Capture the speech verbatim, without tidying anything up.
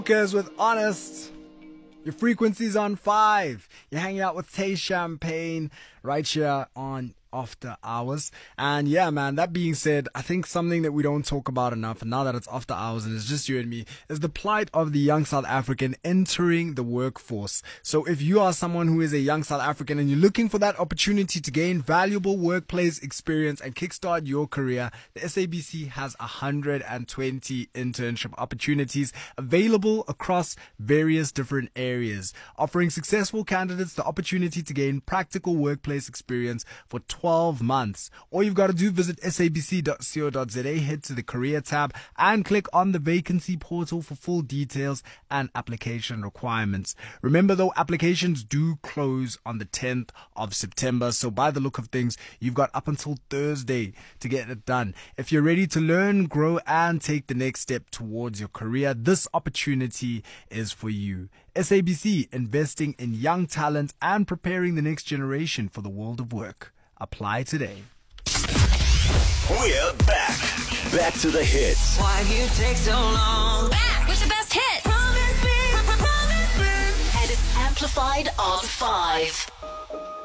Because with Honest, your frequency's on five. You're hanging out with Tay Champagne right here on After Hours. And yeah, man, that being said, I think something that we don't talk about enough, and now that it's After Hours and it's just you and me, is the plight of the young South African entering the workforce. So if you are someone who is a young South African and you're looking for that opportunity to gain valuable workplace experience and kickstart your career, the S A B C has one hundred twenty internship opportunities available across various different areas, offering successful candidates the opportunity to gain practical workplace experience for twelve months. All you've got to do, visit sabc dot co dot za, head to the career tab and click on the vacancy portal for full details and application requirements. Remember though, applications do close on the tenth of September, so by the look of things, you've got up until Thursday to get it done. If you're ready to learn, grow and take the next step towards your career, this opportunity is for you. S A B C, investing in young talent and preparing the next generation for the world of work. Apply today. We're back. Back to the hits. Why you take so long? Back with the best hits. Promise me, promise me. And it's amplified on five.